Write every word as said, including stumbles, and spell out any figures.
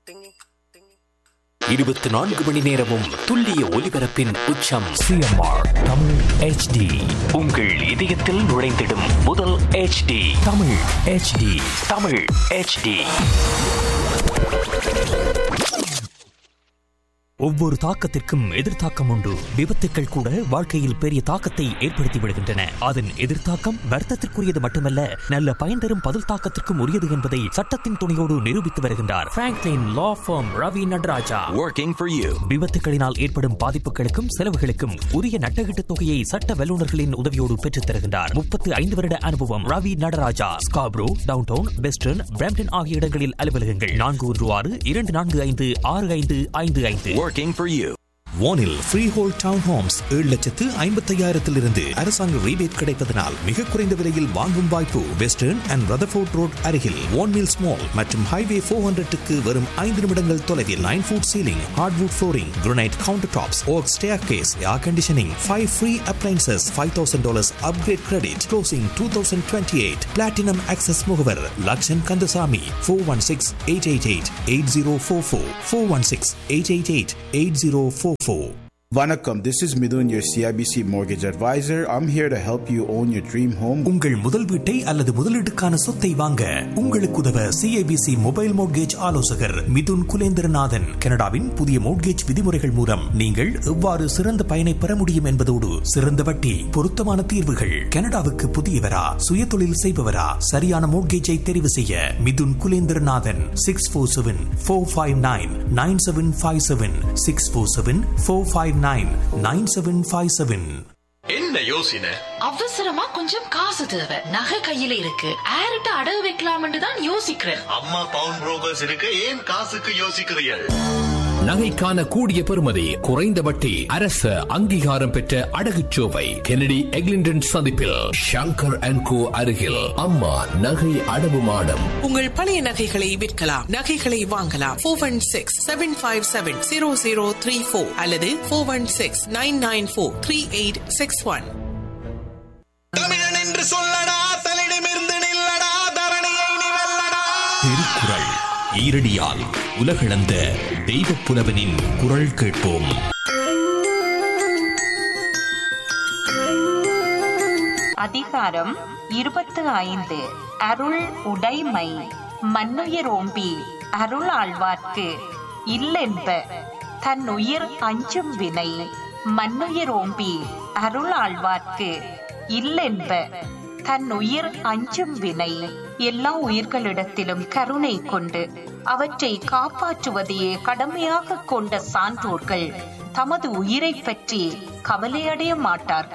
இருபத்தி நான்கு மணி நேரமும் துல்லிய ஒலிபரப்பின் உச்சம் சிஎம்ஆர் தமிழ் ஹெச்டி. உங்கள் இதயத்தில் நுழைந்திடும் முதல் HD Tamil HD. Tamil HD. ஒவ்வொரு தாக்கத்திற்கும் எதிர்த்தாக்கம் உண்டு. விபத்துக்கள் கூட வாழ்க்கையில் பெரிய தாக்கத்தை ஏற்படுத்தி விடுகின்றன. அதன் எதிர்த்தாக்கம் வர்த்தத்திற்குரியது மட்டுமல்ல, நல்ல பயன் தரும் பதில் தாக்கத்திற்கும் உரியது என்பதை சட்டத்தின் துணையோடு நிரூபித்து வருகின்றார் Franklin law form Ravi Nataraja. Working for you. விபத்துகளினால் ஏற்படும் பாதிப்புகளுக்கும் செலவுகளுக்கும் உரிய நட்டகீட்டு தொகையை சட்ட வல்லுநர்களின் உதவியோடு பெற்றுத் தருகின்றார். முப்பத்தி ஐந்து வருட அனுபவம். Ravi Nataraja. Scarborough, downtown, western, Brampton ஆகிய இடங்களில் அலுவலகங்கள். நான்கு ஒன்று ஆறு இரண்டு நான்கு ஐந்து ஆறு ஐந்து ஐந்து ஐந்து. Working for you. வானில் ஃப்ரீஹோல் டவுன் ஹோம்ஸ் ஏழு லட்சத்து ஐம்பத்தி ஐயாயிரத்திலிருந்து அரசாங்க ரீபேட் கிடைப்பதனால் மிக குறைந்த விலையில் வாங்கும் வாய்ப்பு. வெஸ்டர்ன் அண்ட் ரதர்ஃபோர்ட் ரோட் அருகில் வான்மில்ஸ் மால் மற்றும் ஹைவே ஃபோர் ஹண்ட்ரட்டுக்கு வரும் ஐந்து நிமிடங்கள் தொலைவில். Nine food ceiling, hardwood flooring, granite counter tops, okay staircase, air conditioning, five free appliances, five thousand dollars upgrade credit. Closing two thousand twenty eight. Platinum access முகவர் Lakshan Kandasamy. Four one six eight eight eight eight zero four four. Four one six eight eight eight eight zero four four. Vanakkam, this is Midun, your C I B C mortgage advisor. I'm here to help you own your dream home. உங்கள் முதல் வீட்டை அல்லது முதலீட்டுக்கான சொத்தை வாங்க உங்களுக்கு உதவ CIBC mobile mortgage ஆலோசகர் மிதுன் குலேந்திரநாதன். கனடாவின் புதிய மோட்கேஜ் விதிமுறைகள் மூலம் நீங்கள் எவ்வாறு சிறந்த பயனை பெற முடியும் என்பதோடு சிறந்த வட்டி, பொருத்தமான தீர்வுகள். கனடாவுக்கு புதியவரா, சுய தொழில் செய்பவரா, சரியான மோட்கேஜை தெரிவு செய்ய Mithun Kulendranathan. Six four seven four five nine nine seven five seven. Six four seven four five nine nine seven five seven. என்ன யோசனை? அவசரமா கொஞ்சம் காசு தேவை. நகை கையில இருக்கு, ஆரிட்ட அடகு வைக்கலாம்னு தான் யோசிக்கிறேன். அம்மா பவுன் புரோக்கர்ஸ் இருக்கு, ஏன் காசுக்கு யோசிக்கிறீர்கள்? நகைக்கான கூடிய பெறுமதி, குறைந்த வட்டி, அரசு அங்கீகாரம் பெற்ற அடகுச்சோவை கெனடி எக்லிண்டன் சந்திப்பில் ஷங்கர் அண்ட் கோ அருகில் அம்மா நகை அடவு மாடம். உங்கள் பழைய நகைகளை விற்கலாம், நகைகளை வாங்கலாம். Four one six seven five seven zero zero three four அல்லது four one six nine nine four three eight six one. தமிழன் என்று சொல்லடா, தலிடமிருந்து நில்லடா, தரணியை நீ வெல்லடா. திருக்குறள் ஈரடியால் உலகளந்த தெய்வப் புலவனின் குரல் கேட்போம். அதிகாரம் இருபத்து ஐந்து. அருள் உடைமை. மன்னுயிரோம்பி அருள் ஆழ்வார்க்கு இல்லென்ப தன்னுயிர் அஞ்சும் வினை. மன்னுயிரோம்பி அருள் ஆழ்வார்க்கு இல்லென்ப தன்னுயிர் அஞ்சும் வினை. எல்லா உயிர்களிடத்திலும் கருணை கொண்டு அவற்றை காப்பாற்றுவதையே கடமையாக கொண்ட சான்றோர்கள் தமது உயிரை பற்றி கவலையடைய மாட்டார்கள்.